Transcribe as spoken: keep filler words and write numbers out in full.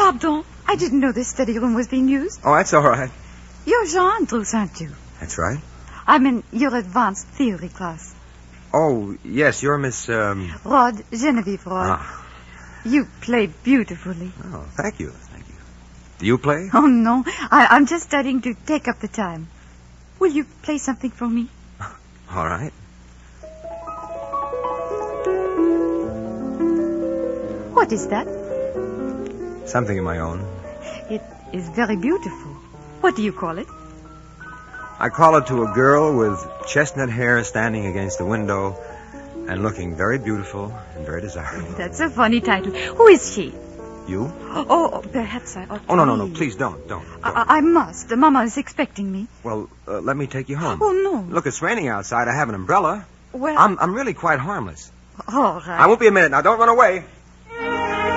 Pardon. I didn't know this study room was being used. Oh, that's all right. You're Jean Andrews, aren't you? That's right. I'm in your advanced theory class. Oh, yes, you're Miss, um... Rod, Genevieve Rod. Ah. You play beautifully. Oh, thank you, thank you. Do you play? Oh, no. I, I'm just studying to take up the time. Will you play something for me? All right. What is that? Something of my own. It is very beautiful. What do you call it? I call it to a girl with chestnut hair standing against the window and looking very beautiful and very desirable. That's a funny title. Who is she? You? Oh, oh perhaps I ought to. Oh, no, no, no. Please don't, don't. don't. I, I must. Mama is expecting me. Well, uh, let me take you home. Oh, no. Look, it's raining outside. I have an umbrella. Well... I'm, I'm really quite harmless. All right. I won't be a minute. Now, don't run away.